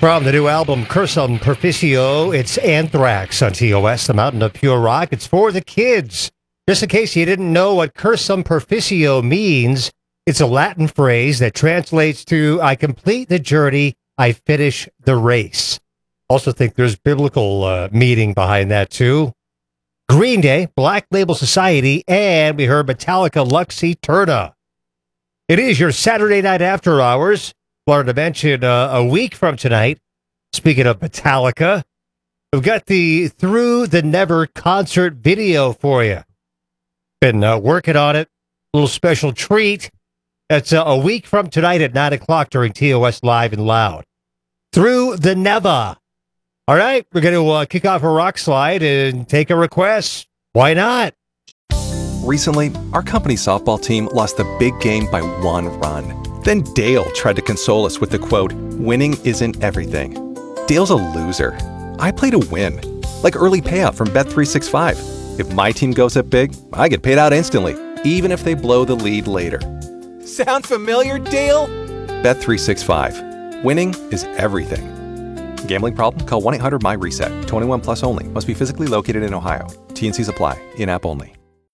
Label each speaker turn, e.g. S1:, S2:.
S1: From the new album, Cursum Perficio, it's Anthrax on TOS, the Mountain of Pure Rock. It's for the kids. Just in case you didn't know what Cursum Perficio means, it's a Latin phrase that translates to, I complete the journey, I finish the race. Also think there's biblical meaning behind that, too. Green Day, Black Label Society, and we heard Metallica, Lux Eterna. It is your Saturday night after hours. Wanted to mention a week from tonight, speaking of Metallica, we've got the Through the Never concert video for you. Been working on it. A little special treat. That's a week from tonight at 9 o'clock during TOS Live and Loud. Through the Never. All right, we're going to kick off a rock slide and take a request. Why not?
S2: Recently, our company softball team lost the big game by 1 run. Then Dale tried to console us with the quote, "Winning isn't everything." Dale's a loser. I play to win, like early payout from Bet365. If my team goes up big, I get paid out instantly, even if they blow the lead later. Sound familiar, Dale? Bet365. Winning is everything. Gambling problem? Call 1-800-MY-RESET. 21 plus only. Must be physically located in Ohio. T&Cs apply. In-app only.